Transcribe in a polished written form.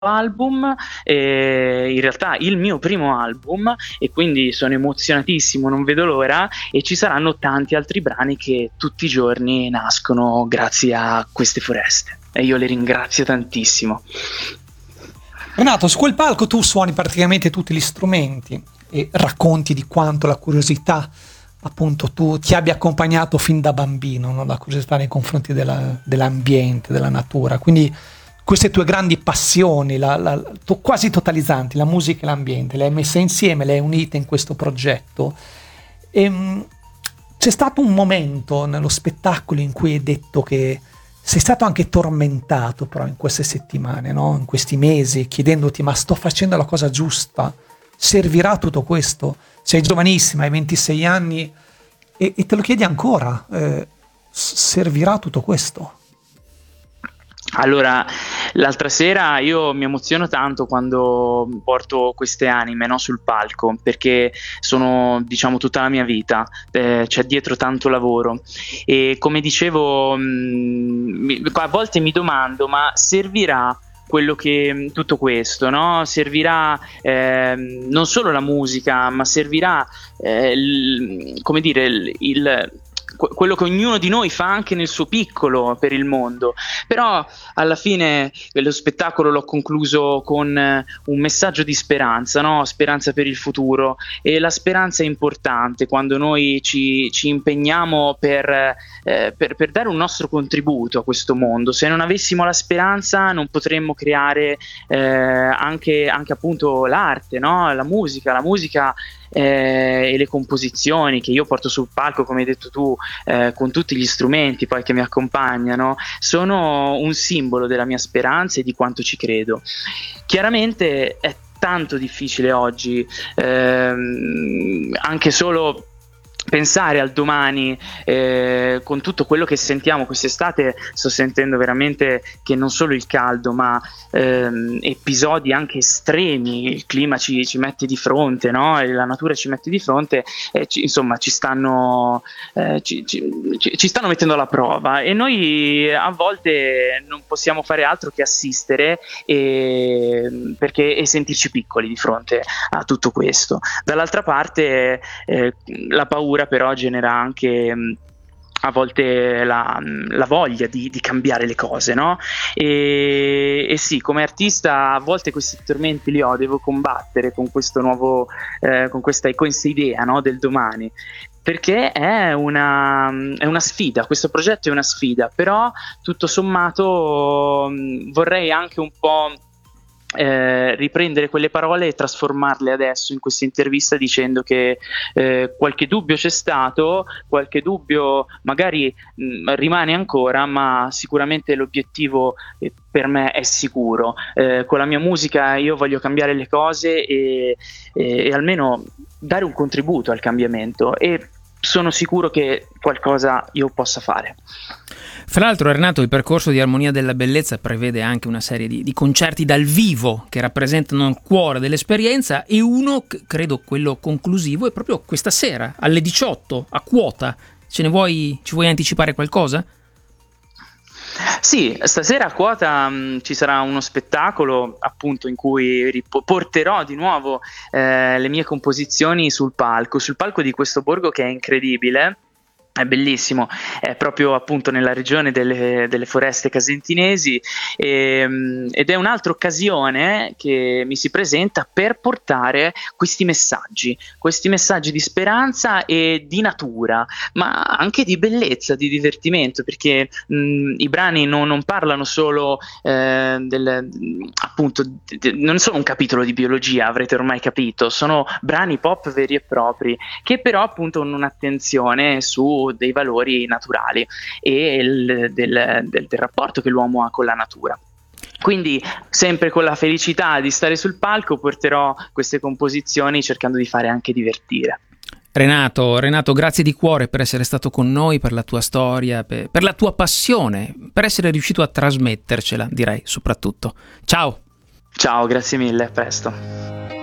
album, in realtà il mio primo album, e quindi sono emozionatissimo, non vedo l'ora, e ci saranno tanti altri brani che tutti i giorni nascono grazie a queste foreste e io le ringrazio tantissimo. Renato, su quel palco tu suoni praticamente tutti gli strumenti e racconti di quanto la curiosità, appunto, tu ti abbia accompagnato fin da bambino, no? La curiosità nei confronti dell'ambiente, della natura, quindi queste tue grandi passioni, quasi totalizzanti, la musica e l'ambiente, le hai messe insieme, le hai unite in questo progetto. C'è stato un momento nello spettacolo in cui hai detto che sei stato anche tormentato però in queste settimane, no? In questi mesi, chiedendoti: ma sto facendo la cosa giusta? Servirà tutto questo? Sei giovanissima, hai 26 anni e te lo chiedi ancora, servirà tutto questo? Allora, l'altra sera io mi emoziono tanto quando porto queste anime, no, sul palco, perché sono, diciamo, tutta la mia vita, c'è dietro tanto lavoro, e come dicevo, a volte mi domando: ma servirà tutto questo, no? Servirà non solo la musica, ma servirà come dire, quello che ognuno di noi fa anche nel suo piccolo per il mondo. Però alla fine lo spettacolo l'ho concluso con un messaggio di speranza, no? Speranza per il futuro, e la speranza è importante quando noi ci impegniamo per dare un nostro contributo a questo mondo. Se non avessimo la speranza non potremmo creare anche appunto l'arte, no? La musica e le composizioni che io porto sul palco, come hai detto tu, con tutti gli strumenti poi che mi accompagnano, sono un simbolo della mia speranza e di quanto ci credo. Chiaramente è tanto difficile oggi, anche solo pensare al domani, con tutto quello che sentiamo quest'estate. Sto sentendo veramente che non solo il caldo, ma episodi anche estremi, il clima ci mette di fronte, no? E la natura ci mette di fronte, insomma ci stanno mettendo alla prova, e noi a volte non possiamo fare altro che assistere e sentirci piccoli di fronte a tutto questo. Dall'altra parte la paura però genera anche a volte la voglia di cambiare le cose, no? E sì, come artista a volte questi tormenti li ho, devo combattere con questo nuovo, con questa idea, no, del domani, perché è una sfida. Questo progetto è una sfida, però tutto sommato vorrei anche un po' riprendere quelle parole e trasformarle adesso in questa intervista, dicendo che qualche dubbio c'è stato, qualche dubbio magari rimane ancora, ma sicuramente l'obiettivo per me è sicuro. Con la mia musica io voglio cambiare le cose e almeno dare un contributo al cambiamento, e sono sicuro che qualcosa io possa fare. Fra l'altro, Renato, il percorso di Armonia della Bellezza prevede anche una serie di concerti dal vivo che rappresentano il cuore dell'esperienza, e uno, credo quello conclusivo, è proprio questa sera alle 18 a Quota. Ci vuoi anticipare qualcosa? Sì, stasera a Quota ci sarà uno spettacolo appunto in cui porterò di nuovo le mie composizioni sul palco di questo borgo che è incredibile. È bellissimo, è proprio appunto nella regione delle foreste casentinesi, ed è un'altra occasione che mi si presenta per portare questi messaggi di speranza e di natura, ma anche di bellezza, di divertimento, perché i brani non parlano solo appunto non sono un capitolo di biologia, avrete ormai capito, sono brani pop veri e propri, che però appunto hanno un'attenzione su dei valori naturali e del rapporto che l'uomo ha con la natura. Quindi, sempre con la felicità di stare sul palco, porterò queste composizioni cercando di fare anche divertire. Renato, grazie di cuore per essere stato con noi, per la tua storia, per la tua passione, per essere riuscito a trasmettercela, direi, soprattutto. Ciao! Ciao, grazie mille, a presto.